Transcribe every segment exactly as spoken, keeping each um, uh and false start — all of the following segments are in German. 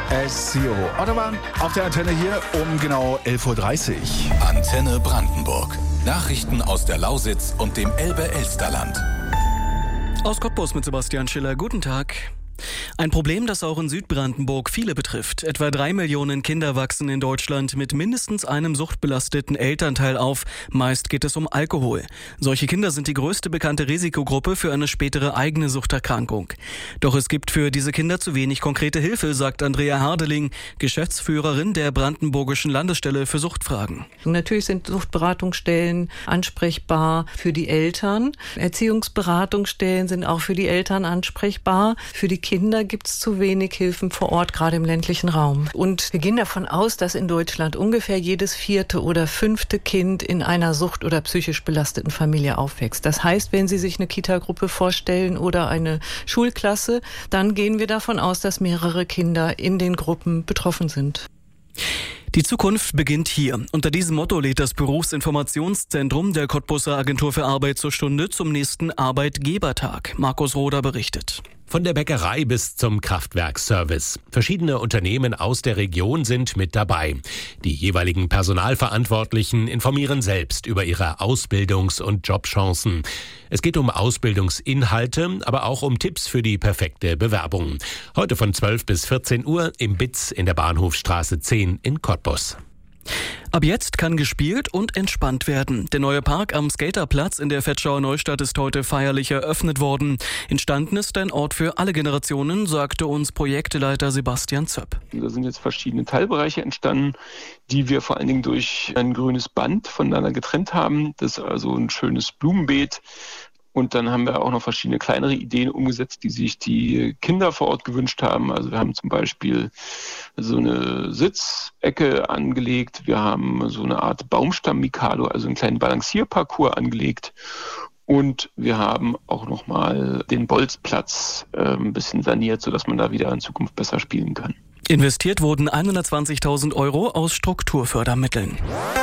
S-Zero. Autobahn auf der Antenne hier um genau elf Uhr dreißig. Antenne Brandenburg. Nachrichten aus der Lausitz und dem Elbe-Elsterland. Aus Cottbus mit Sebastian Schiller. Guten Tag. Ein Problem, das auch in Südbrandenburg viele betrifft. Etwa drei Millionen Kinder wachsen in Deutschland mit mindestens einem suchtbelasteten Elternteil auf. Meist geht es um Alkohol. Solche Kinder sind die größte bekannte Risikogruppe für eine spätere eigene Suchterkrankung. Doch es gibt für diese Kinder zu wenig konkrete Hilfe, sagt Andrea Hardeling, Geschäftsführerin der Brandenburgischen Landesstelle für Suchtfragen. Natürlich sind Suchtberatungsstellen ansprechbar für die Eltern. Erziehungsberatungsstellen sind auch für die Eltern ansprechbar. Für die Kinder gibt es zu wenig Hilfen vor Ort, gerade im ländlichen Raum. Und wir gehen davon aus, dass in Deutschland ungefähr jedes vierte oder fünfte Kind in einer sucht- oder psychisch belasteten Familie aufwächst. Das heißt, wenn Sie sich eine Kita-Gruppe vorstellen oder eine Schulklasse, dann gehen wir davon aus, dass mehrere Kinder in den Gruppen betroffen sind. Die Zukunft beginnt hier. Unter diesem Motto lädt das Berufsinformationszentrum der Cottbuser Agentur für Arbeit zur Stunde zum nächsten Arbeitgebertag. Markus Roder berichtet. Von der Bäckerei bis zum Kraftwerksservice. Verschiedene Unternehmen aus der Region sind mit dabei. Die jeweiligen Personalverantwortlichen informieren selbst über ihre Ausbildungs- und Jobchancen. Es geht um Ausbildungsinhalte, aber auch um Tipps für die perfekte Bewerbung. Heute von zwölf bis vierzehn Uhr im B I Z in der Bahnhofstraße zehn in Cottbus. Ab jetzt kann gespielt und entspannt werden. Der neue Park am Skaterplatz in der Vetschauer Neustadt ist heute feierlich eröffnet worden. Entstanden ist ein Ort für alle Generationen, sagte uns Projektleiter Sebastian Zöpp. Da sind jetzt verschiedene Teilbereiche entstanden, die wir vor allen Dingen durch ein grünes Band voneinander getrennt haben. Das ist also ein schönes Blumenbeet. Und dann haben wir auch noch verschiedene kleinere Ideen umgesetzt, die sich die Kinder vor Ort gewünscht haben. Also wir haben zum Beispiel so eine Sitzecke angelegt. Wir haben so eine Art Baumstamm-Mikado, also einen kleinen Balancierparcours angelegt. Und wir haben auch nochmal den Bolzplatz äh, ein bisschen saniert, sodass man da wieder in Zukunft besser spielen kann. Investiert wurden hundertzwanzigtausend Euro aus Strukturfördermitteln.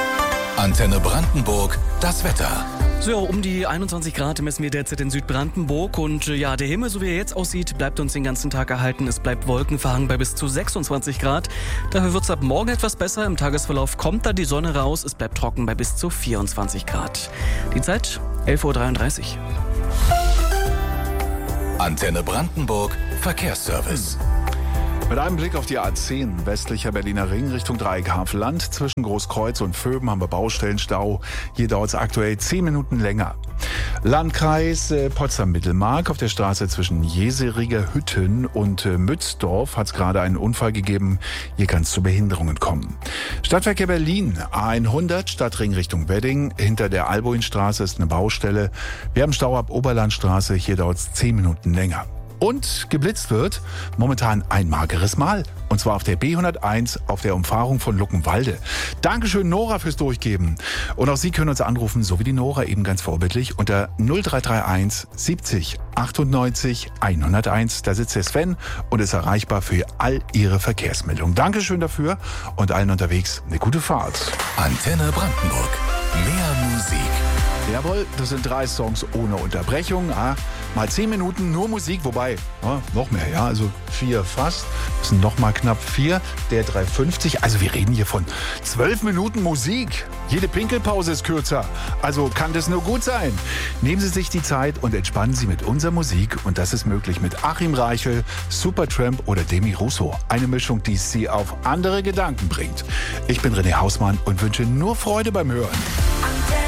Antenne Brandenburg, das Wetter. So, um die einundzwanzig Grad messen wir derzeit in Südbrandenburg und ja, der Himmel, so wie er jetzt aussieht, bleibt uns den ganzen Tag erhalten. Es bleibt wolkenverhangen bei bis zu sechsundzwanzig Grad. Dafür wird es ab morgen etwas besser. Im Tagesverlauf kommt da die Sonne raus. Es bleibt trocken bei bis zu vierundzwanzig Grad. Die Zeit elf Uhr dreiunddreißig. Antenne Brandenburg, Verkehrsservice. Mit einem Blick auf die A zehn, westlicher Berliner Ring Richtung Dreieck Havelland. Zwischen Großkreuz und Vöben haben wir Baustellenstau. Hier dauert es aktuell zehn Minuten länger. Landkreis äh, Potsdam-Mittelmark. Auf der Straße zwischen Jeseriger Hütten und äh, Mützdorf hat es gerade einen Unfall gegeben. Hier kann es zu Behinderungen kommen. Stadtverkehr Berlin, A hundert, Stadtring Richtung Wedding. Hinter der Alboinstraße ist eine Baustelle. Wir haben Stau ab Oberlandstraße. Hier dauert es zehn Minuten länger. Und geblitzt wird momentan ein mageres Mal. Und zwar auf der B hunderteins auf der Umfahrung von Luckenwalde. Dankeschön, Nora, fürs Durchgeben. Und auch Sie können uns anrufen, so wie die Nora eben ganz vorbildlich, unter null drei drei eins siebzig achtundneunzig hunderteins. Da sitzt der Sven und ist erreichbar für all Ihre Verkehrsmeldungen. Dankeschön dafür und allen unterwegs eine gute Fahrt. Antenne Brandenburg. Mehr Musik. Jawohl, das sind drei Songs ohne Unterbrechung. Ah, mal zehn Minuten nur Musik, wobei, ja, noch mehr, ja, also vier fast. Das sind noch mal knapp vier, der drei fünfzig. Also wir reden hier von zwölf Minuten Musik. Jede Pinkelpause ist kürzer. Also kann das nur gut sein. Nehmen Sie sich die Zeit und entspannen Sie mit unserer Musik. Und das ist möglich mit Achim Reichel, Supertramp oder Demi Russo. Eine Mischung, die Sie auf andere Gedanken bringt. Ich bin René Hausmann und wünsche nur Freude beim Hören.